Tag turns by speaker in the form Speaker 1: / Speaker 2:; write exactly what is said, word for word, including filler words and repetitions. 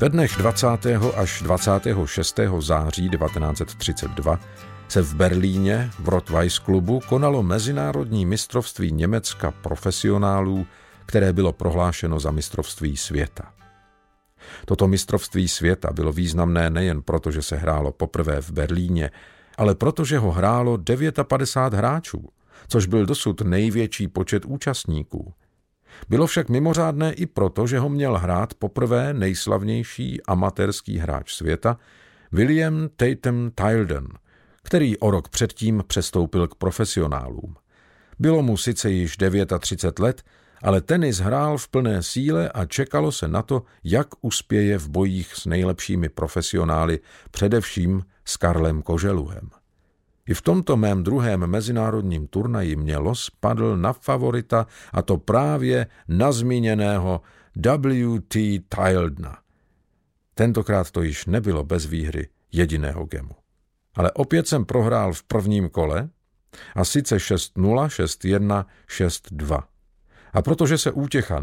Speaker 1: Ve dnech dvacátého až dvacátého šestého září devatenáct set třicet dva se v Berlíně v Rot-Weiss klubu konalo mezinárodní mistrovství Německa profesionálů, které bylo prohlášeno za mistrovství světa. Toto mistrovství světa bylo významné nejen proto, že se hrálo poprvé v Berlíně, ale protože ho hrálo padesát devět hráčů, což byl dosud největší počet účastníků. Bylo však mimořádné i proto, že ho měl hrát poprvé nejslavnější amatérský hráč světa William Tatum Tilden, který o rok předtím přestoupil k profesionálům. Bylo mu sice již třicet devět let, ale tenis hrál v plné síle a čekalo se na to, jak uspěje v bojích s nejlepšími profesionály, především s Karlem Koželuhem. I v tomto mém druhém mezinárodním turnaji mě los padl na favorita, a to právě na zmíněného W T Tildena. Tentokrát to již nebylo bez výhry jediného gemu. Ale opět jsem prohrál v prvním kole, a sice šest nula, šest jedna, šest dva. A protože se útěcha